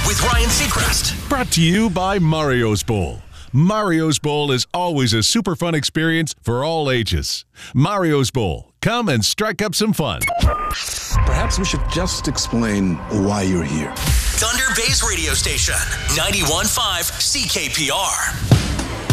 with Ryan Seacrest. Brought to you by Mario's Bowl. Mario's Bowl is always a super fun experience for all ages. Mario's Bowl. Come and strike up some fun. Perhaps we should just explain why you're here. Thunder Bay's radio station, 91.5 CKPR.